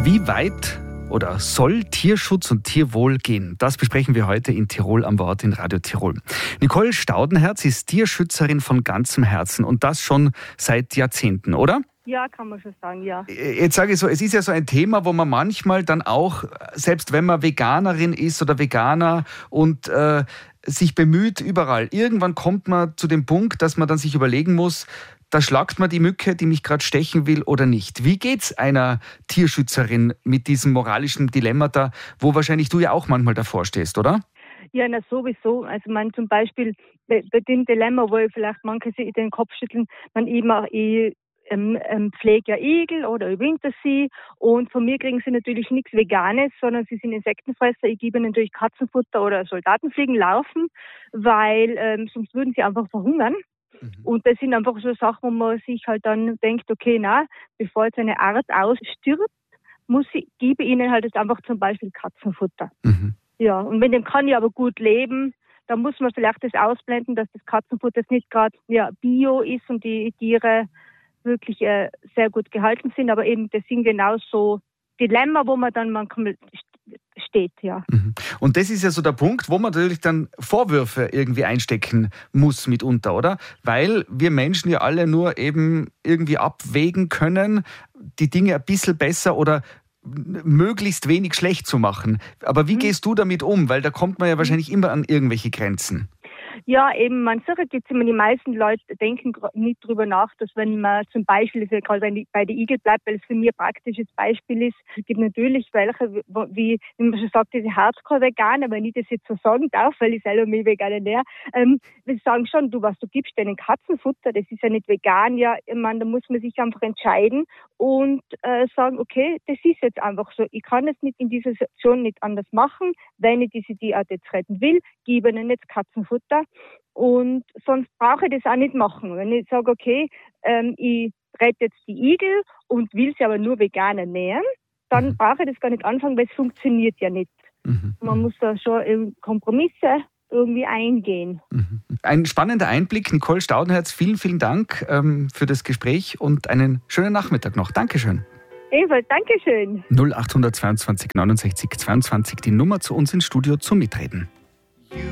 Wie weit oder soll Tierschutz und Tierwohl gehen? Das besprechen wir heute in Tirol am Wort in Radio Tirol. Nicole Staudenherz ist Tierschützerin von ganzem Herzen und das schon seit Jahrzehnten, oder? Ja, kann man schon sagen, ja. Jetzt sage ich so, es ist ja so ein Thema, wo man manchmal dann auch, selbst wenn man Veganerin ist oder Veganer und sich bemüht überall, irgendwann kommt man zu dem Punkt, dass man dann sich überlegen muss, da schlagt man die Mücke, die mich gerade stechen will oder nicht. Wie geht's einer Tierschützerin mit diesem moralischen Dilemma da, wo wahrscheinlich du ja auch manchmal davor stehst, oder? Ja, na sowieso. Also man zum Beispiel bei dem Dilemma, wo vielleicht manche sich den Kopf schütteln, man eben auch pflege ja Igel oder überwinter sie und von mir kriegen sie natürlich nichts Veganes, sondern sie sind Insektenfresser. Ich gebe ihnen natürlich Katzenfutter oder Soldatenfliegen, Larven, weil sonst würden sie einfach verhungern. Und das sind einfach so Sachen, wo man sich halt dann denkt, okay, bevor jetzt eine Art ausstirbt, gebe ihnen halt jetzt einfach zum Beispiel Katzenfutter. Ja, und mit dem kann ich aber gut leben. Da muss man vielleicht das ausblenden, dass das Katzenfutter jetzt nicht gerade Bio ist und die Tiere wirklich sehr gut gehalten sind, aber eben das sind genau so Dilemma, wo man dann manchmal steht, ja. Und das ist ja so der Punkt, wo man natürlich dann Vorwürfe irgendwie einstecken muss mitunter, oder? Weil wir Menschen ja alle nur eben irgendwie abwägen können, die Dinge ein bisschen besser oder möglichst wenig schlecht zu machen. Aber wie gehst du damit um? Weil da kommt man ja wahrscheinlich immer an irgendwelche Grenzen. Ja, eben, man sagt jetzt immer, die meisten Leute denken nicht drüber nach, dass wenn man zum Beispiel, gerade wenn ich bei der Igel bleibt, weil es für mich ein praktisches Beispiel ist, es gibt natürlich welche, wie man schon sagt, diese Hardcore-Veganer, wenn ich das jetzt so sagen darf, weil ich selber mich vegan ernähre, wir sagen schon, du gibst denen Katzenfutter, das ist ja nicht vegan, ja, ich meine, da muss man sich einfach entscheiden und sagen, okay, das ist jetzt einfach so, ich kann es nicht in dieser Situation nicht anders machen, wenn ich diese Tierart jetzt retten will, gebe ihnen jetzt Katzenfutter. Und sonst brauche ich das auch nicht machen. Wenn ich sage, okay, ich rette jetzt die Igel und will sie aber nur vegan ernähren, dann brauche ich das gar nicht anfangen, weil es funktioniert ja nicht. Man muss da schon Kompromisse irgendwie eingehen. Ein spannender Einblick. Nicole Staudenherz, vielen, vielen Dank für das Gespräch und einen schönen Nachmittag noch. Dankeschön. Ebenfalls, Dankeschön. 0822 69 22, die Nummer zu uns ins Studio zum Mitreden.